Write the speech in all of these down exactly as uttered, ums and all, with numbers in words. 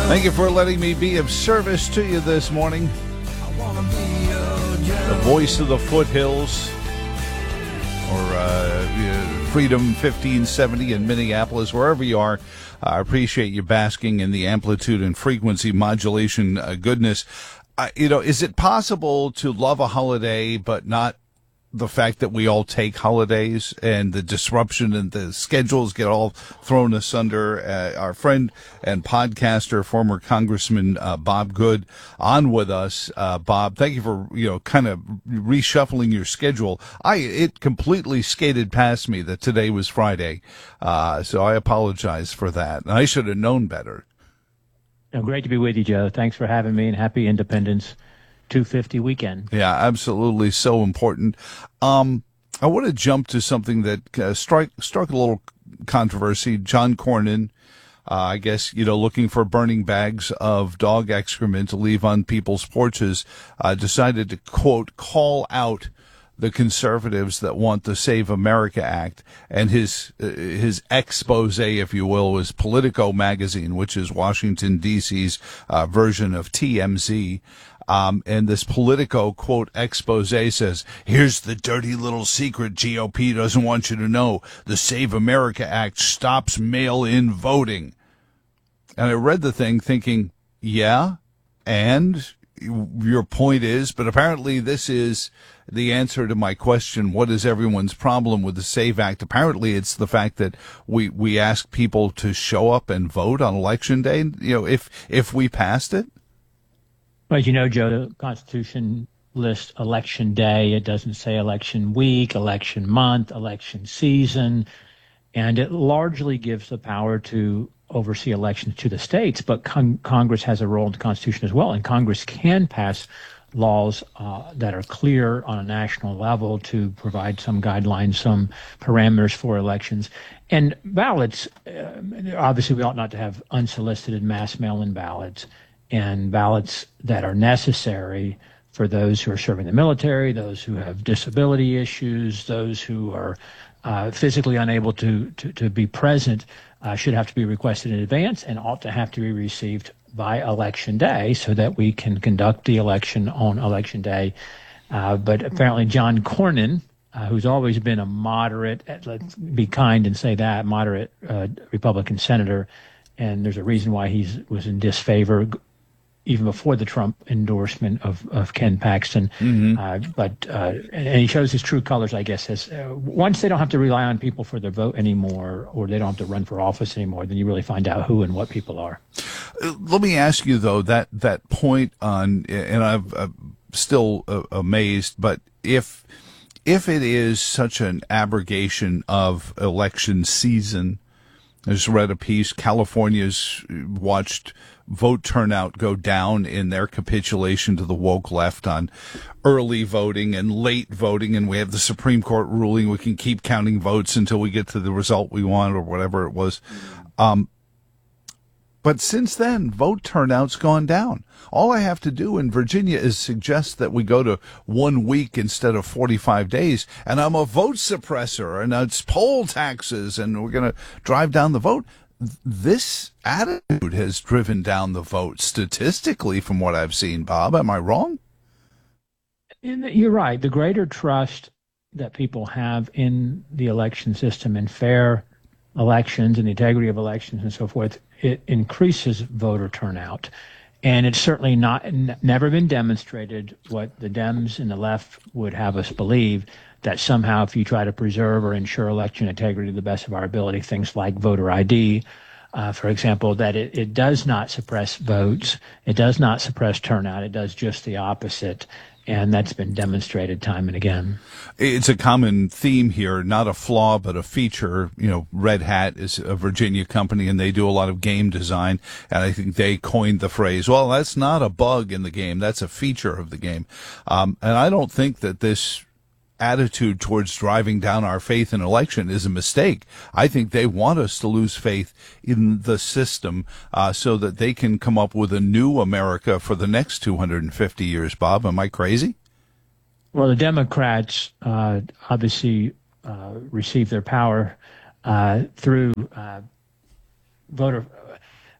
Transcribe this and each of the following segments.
Thank you for letting me be of service to you this morning. The voice of the foothills, or uh, Freedom fifteen seventy in Minneapolis, wherever you are. I appreciate you basking in the amplitude and frequency modulation uh, goodness. Uh, you know, is it possible to love a holiday but not the fact that we all take holidays and the disruption and the schedules get all thrown asunder? Uh, our friend and podcaster, former Congressman uh, Bob Good, on with us. Uh, Bob, thank you for, you know, kind of reshuffling your schedule. I it completely skated past me that today was Friday, uh, so I apologize for that. And I should have known better. Oh, great to be with you, Joe. Thanks for having me, and happy Independence two fifty weekend. Yeah, absolutely. So important. Um, I want to jump to something that uh, struck, struck a little controversy. John Cornyn, uh, I guess, you know, looking for burning bags of dog excrement to leave on people's porches, uh, decided to, quote, call out the conservatives that want the Save America Act, and his uh, his expose, if you will, was Politico magazine, which is Washington D C's uh, version of T M Z. Um, and this Politico, quote, expose says, here's the dirty little secret G O P doesn't want you to know. The Save America Act stops mail-in voting. And I read the thing thinking, yeah, and your point is, but apparently this is the answer to my question, what is everyone's problem with the SAVE Act? Apparently it's the fact that we, we ask people to show up and vote on Election Day, you know, if, if we passed it. Well, as you know, Joe, the Constitution lists Election Day. It doesn't say election week, election month, election season, and it largely gives the power to oversee elections to the states, but con- Congress has a role in the Constitution as well, and Congress can pass laws uh, that are clear on a national level to provide some guidelines, some parameters for elections. And ballots, uh, obviously we ought not to have unsolicited mass mail-in ballots, and ballots that are necessary for those who are serving the military, those who have disability issues, those who are uh, physically unable to, to, to be present, uh, should have to be requested in advance and ought to have to be received by Election Day so that we can conduct the election on Election Day. Uh, but apparently John Cornyn, uh, who's always been a moderate, let's be kind and say that, moderate uh, Republican senator, and there's a reason why he was in disfavor even before the Trump endorsement of, of Ken Paxton. Mm-hmm. Uh, but uh, and, and he shows his true colors, I guess, as uh, once they don't have to rely on people for their vote anymore, or they don't have to run for office anymore, then you really find out who and what people are. Uh, let me ask you, though, that, that point on, and I've, I'm still uh, amazed, but if if it is such an abrogation of election season, I just read a piece, California's watched vote turnout go down in their capitulation to the woke left on early voting and late voting, and we have the Supreme Court ruling we can keep counting votes until we get to the result we want or whatever it was. Um, but since then, vote turnout's gone down. All I have to do in Virginia is suggest that we go to one week instead of forty-five days, and I'm a vote suppressor, and it's poll taxes, and we're going to drive down the vote. This attitude has driven down the vote statistically from what I've seen, Bob. Am I wrong? You're right. The greater trust that people have in the election system and fair elections and the integrity of elections and so forth, it increases voter turnout. And it's certainly not n- never been demonstrated what the Dems and the left would have us believe, that somehow if you try to preserve or ensure election integrity to the best of our ability, things like voter I D, uh, for example, that it, it does not suppress votes, it does not suppress turnout, it does just the opposite. And that's been demonstrated time and again. It's a common theme here, not a flaw, but a feature. You know, Red Hat is a Virginia company, and they do a lot of game design. And I think they coined the phrase, well, that's not a bug in the game. That's a feature of the game. Um, and I don't think that this attitude towards driving down our faith in election is a mistake. I think they want us to lose faith in the system uh, so that they can come up with a new America for the next two hundred fifty years. Bob, am I crazy? Well, the Democrats uh, obviously uh, receive their power uh, through uh, voter.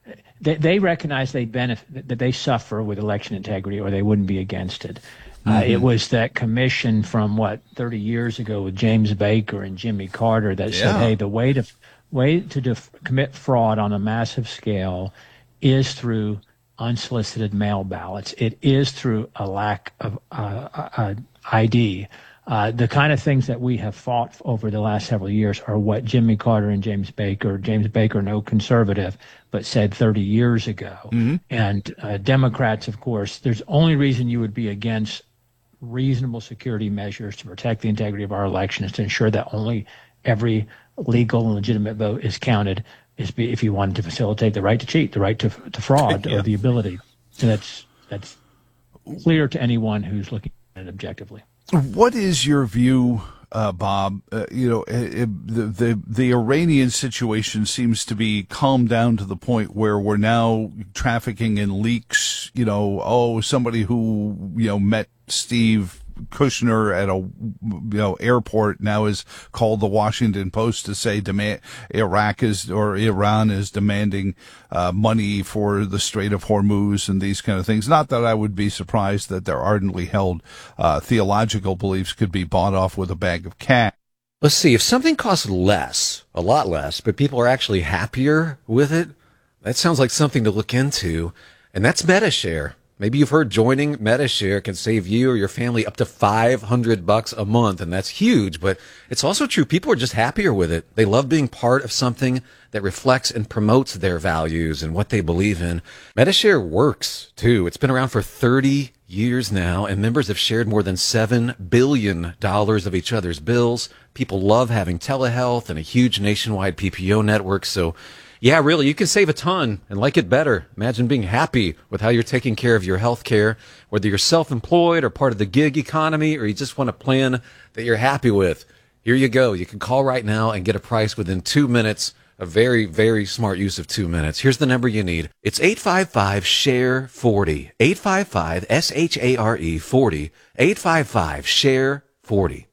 they, they recognize they benefit, that they suffer with election integrity, or they wouldn't be against it. Mm-hmm. Uh, it was that commission from what thirty years ago with James Baker and Jimmy Carter that yeah. said, "Hey, the way to way to def- commit fraud on a massive scale is through unsolicited mail ballots. It is through a lack of uh, uh, I D." Uh, the kind of things that we have fought over the last several years are what Jimmy Carter and James Baker, James Baker, no conservative, but said thirty years ago. Mm-hmm. And uh, Democrats, of course, there's only reason you would be against reasonable security measures to protect the integrity of our elections, to ensure that only every legal and legitimate vote is counted, is be, if you wanted to facilitate the right to cheat, the right to to fraud, yeah. or the ability. So that's that's clear to anyone who's looking at it objectively. What is your view, uh, Bob? Uh, you know, it, the, the the Iranian situation seems to be calmed down to the point where we're now trafficking in leaks. You know, oh, somebody who you know met Steve Kushner at a you know airport now is called the Washington Post to say demand Iraq is or Iran is demanding uh, money for the Strait of Hormuz and these kind of things. Not that I would be surprised that their ardently held uh, theological beliefs could be bought off with a bag of cash. Let's see, if something costs less, a lot less, but people are actually happier with it, that sounds like something to look into, and that's MetaShare. Maybe you've heard joining MetaShare can save you or your family up to five hundred bucks a month, and that's huge, but it's also true. People are just happier with it. They love being part of something that reflects and promotes their values and what they believe in. MetaShare works, too. It's been around for thirty years now, and members have shared more than seven billion dollars of each other's bills. People love having telehealth and a huge nationwide P P O network, so yeah, really, you can save a ton and like it better. Imagine being happy with how you're taking care of your health care, whether you're self-employed or part of the gig economy, or you just want a plan that you're happy with. Here you go. You can call right now and get a price within two minutes. A very, very smart use of two minutes. Here's the number you need. It's eight five five, S H A R E forty. eight five five, S H A R E forty. eight five five, S H A R E forty.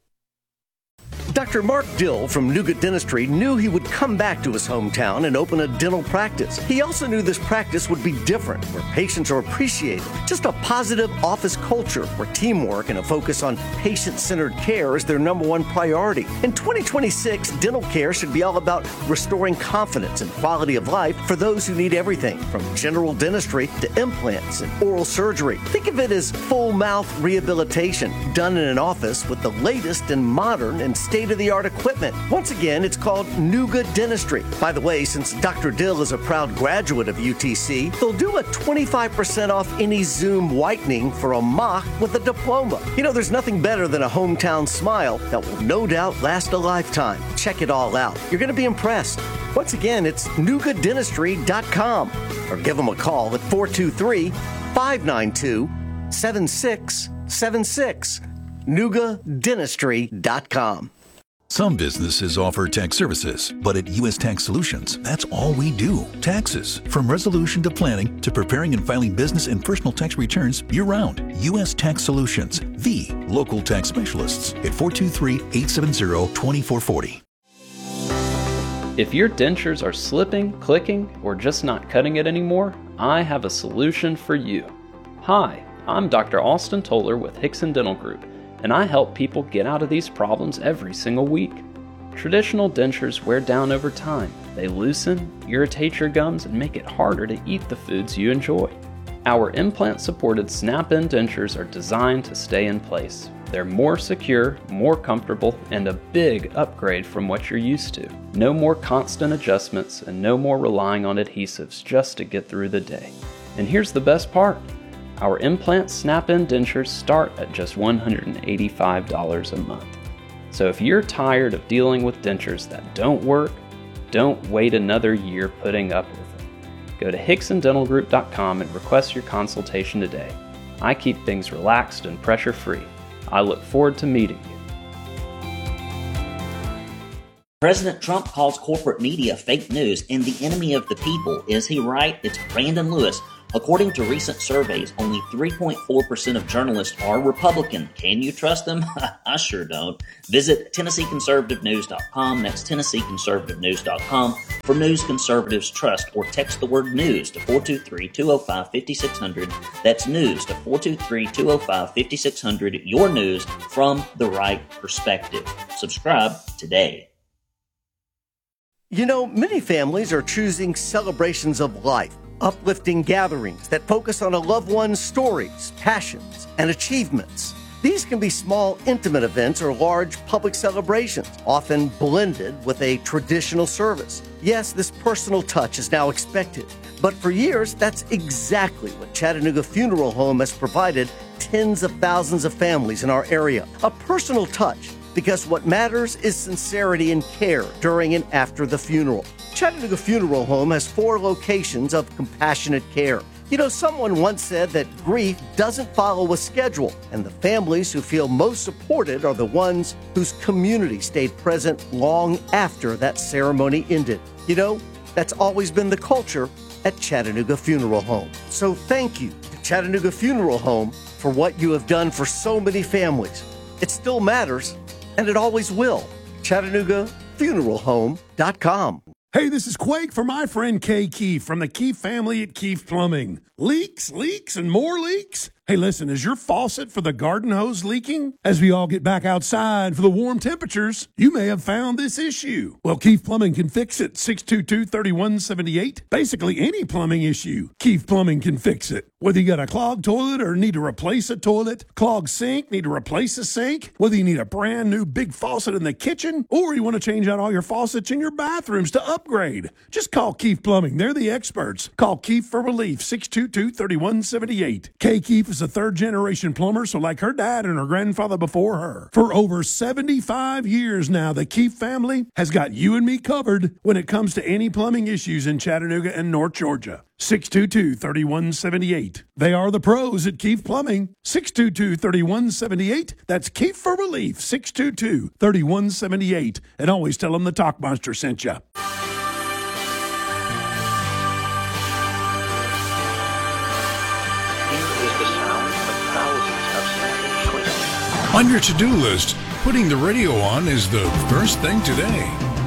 Doctor Mark Dill from Nuga Dentistry knew he would come back to his hometown and open a dental practice. He also knew this practice would be different, where patients are appreciated. Just a positive office culture where teamwork and a focus on patient-centered care is their number one priority. In twenty twenty-six, dental care should be all about restoring confidence and quality of life for those who need everything from general dentistry to implants and oral surgery. Think of it as full mouth rehabilitation done in an office with the latest and modern and state-of-the-art equipment. Once again, it's called Nuga Dentistry. By the way, since Doctor Dill is a proud graduate of U T C, they'll do a twenty-five percent off any Zoom whitening for a mock with a diploma. You know, there's nothing better than a hometown smile that will no doubt last a lifetime. Check it all out. You're going to be impressed. Once again, it's nuga dentistry dot com or give them a call at four two three, five nine two, seven six seven six. nuga dentistry dot com. Some businesses offer tax services, but at U S Tax Solutions, that's all we do. Taxes. From resolution to planning to preparing and filing business and personal tax returns year-round. U S Tax Solutions, the local tax specialists at four two three, eight seven zero, two four four zero. If your dentures are slipping, clicking, or just not cutting it anymore, I have a solution for you. Hi, I'm Doctor Austin Toller with Hickson Dental Group, and I help people get out of these problems every single week. Traditional dentures wear down over time. They loosen, irritate your gums, and make it harder to eat the foods you enjoy. Our implant-supported snap-in dentures are designed to stay in place. They're more secure, more comfortable, and a big upgrade from what you're used to. No more constant adjustments and no more relying on adhesives just to get through the day. And here's the best part. Our implant snap-in dentures start at just one hundred eighty-five dollars a month. So if you're tired of dealing with dentures that don't work, don't wait another year putting up with them. Go to hickson dental group dot com and request your consultation today. I keep things relaxed and pressure-free. I look forward to meeting you. President Trump calls corporate media fake news and the enemy of the people. Is he right? It's Brandon Lewis According to recent surveys, only three point four percent of journalists are Republican. Can you trust them? I sure don't. Visit Tennessee Conservative News dot com. That's Tennessee Conservative News dot com for news conservatives trust, or text the word news to four two three, two oh five, five six zero zero. That's news to four two three, two oh five, five six zero zero. Your news from the right perspective. Subscribe today. You know, many families are choosing celebrations of life, uplifting gatherings that focus on a loved one's stories, passions, and achievements. These can be small, intimate events or large public celebrations, often blended with a traditional service. Yes, this personal touch is now expected, but for years, that's exactly what Chattanooga Funeral Home has provided tens of thousands of families in our area. A personal touch, because what matters is sincerity and care during and after the funeral. Chattanooga Funeral Home has four locations of compassionate care. You know, someone once said that grief doesn't follow a schedule, and the families who feel most supported are the ones whose community stayed present long after that ceremony ended. You know, that's always been the culture at Chattanooga Funeral Home. So thank you to Chattanooga Funeral Home for what you have done for so many families. It still matters, and it always will. Chattanooga Funeral Home dot com. Hey, this is Quake for my friend Kay Keefe from the Keefe family at Keefe Plumbing. Leaks, leaks, and more leaks? Hey, listen, is your faucet for the garden hose leaking? As we all get back outside for the warm temperatures, you may have found this issue. Well, Keefe Plumbing can fix it. six two two, three one seven eight. Basically, any plumbing issue, Keefe Plumbing can fix it. Whether you got a clogged toilet or need to replace a toilet, clogged sink, need to replace a sink, whether you need a brand new big faucet in the kitchen, or you want to change out all your faucets in your bathrooms to upgrade, just call Keefe Plumbing. They're the experts. Call Keefe for relief, six two two, three one seven eight. Kay Keefe is a third-generation plumber, so like her dad and her grandfather before her. For over seventy-five years now, the Keefe family has got you and me covered when it comes to any plumbing issues in Chattanooga and North Georgia. six two two, three one seven eight. They are the pros at Keefe Plumbing. six two two, three one seven eight. That's Keefe for relief, six two two, three one seven eight. And always tell them the Talk Monster sent you. On your to-do list, putting the radio on is the first thing today.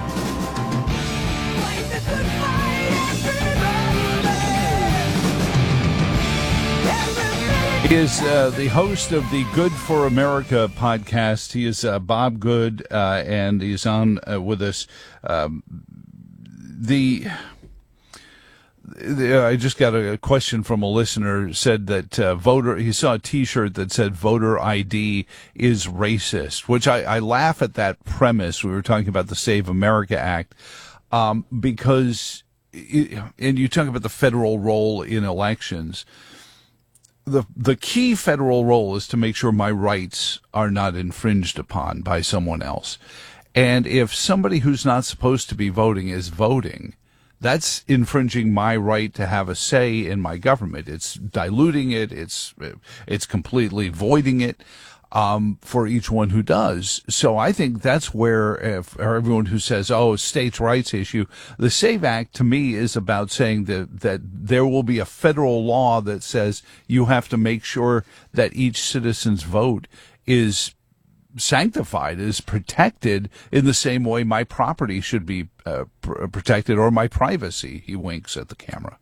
He is uh, the host of the Good for America podcast. He is uh, Bob Good, uh, and he's on uh, with us. Um, the... I just got a question from a listener, said that uh, voter, he saw a T-shirt that said voter I D is racist, which I, I laugh at that premise. We were talking about the Save America Act, um, because, it, and you talk about the federal role in elections. The, the key federal role is to make sure my rights are not infringed upon by someone else. And if somebody who's not supposed to be voting is voting, that's infringing my right to have a say in my government. It's diluting it. It's it's completely voiding it um, for each one who does. So I think that's where, if, or everyone who says, "Oh, states' rights issue," the SAVE Act to me is about saying that that there will be a federal law that says you have to make sure that each citizen's vote is sanctified, is protected in the same way my property should be uh, pr- protected, or my privacy. He winks at the camera.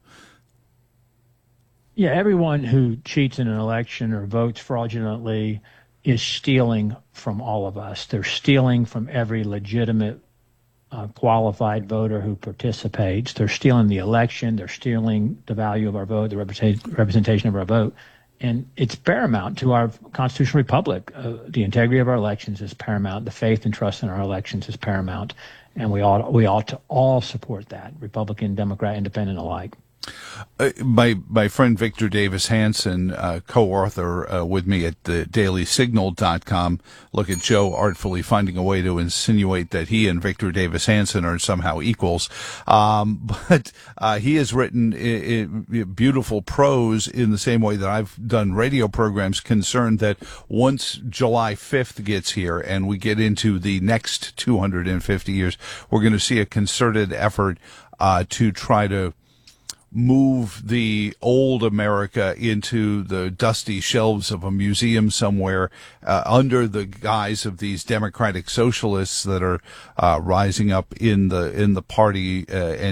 Yeah, everyone who cheats in an election or votes fraudulently is stealing from all of us. They're stealing from every legitimate uh, qualified voter who participates. They're stealing the election. They're stealing the value of our vote, the represent- representation of our vote. And it's paramount to our constitutional republic. Uh, the integrity of our elections is paramount. The faith and trust in our elections is paramount. And we ought, we ought to all support that, Republican, Democrat, Independent alike. Uh, my my friend Victor Davis Hanson, uh, co-author uh, with me at the daily signal dot com. Look at Joe artfully finding a way to insinuate that he and Victor Davis Hanson are somehow equals. Um, but uh, he has written I- I beautiful prose in the same way that I've done radio programs, concerned that once July fifth gets here and we get into the next two hundred fifty years, we're going to see a concerted effort uh, to try to move the old America into the dusty shelves of a museum somewhere uh, under the guise of these democratic socialists that are uh, rising up in the in the party uh, and